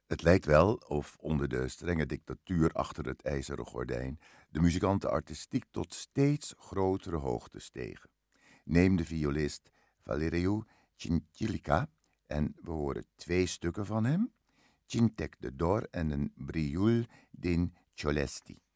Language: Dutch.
Het lijkt wel of onder de strenge dictatuur achter het ijzeren gordijn de muzikanten artistiek tot steeds grotere hoogte stegen. Neem de violist Valeriu Cintilica en we horen 2 stukken van hem, Cintec de Dor en een Brioul din Ciolesti.